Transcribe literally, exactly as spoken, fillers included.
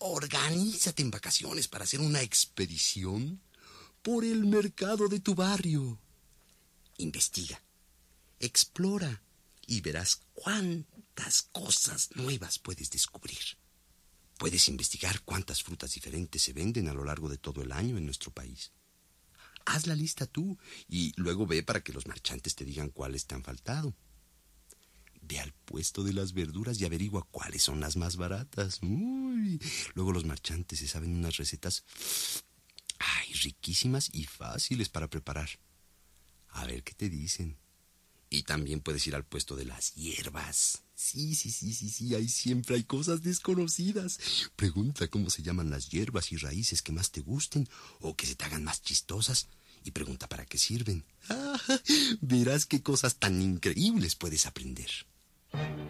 Organízate en vacaciones para hacer una expedición por el mercado de tu barrio. Investiga, explora y verás cuántas cosas nuevas puedes descubrir. Puedes investigar cuántas frutas diferentes se venden a lo largo de todo el año en nuestro país. Haz la lista tú y luego ve para que los marchantes te digan cuáles te han faltado. Ve al puesto de las verduras y averigua cuáles son las más baratas. Uy. Luego los marchantes se saben unas recetas ay, riquísimas y fáciles para preparar. A ver qué te dicen. Y también puedes ir al puesto de las hierbas. Sí, sí, sí, sí, sí, ahí siempre hay cosas desconocidas. Pregunta cómo se llaman las hierbas y raíces que más te gusten o que se te hagan más chistosas. Y pregunta para qué sirven. Ah, verás qué cosas tan increíbles puedes aprender.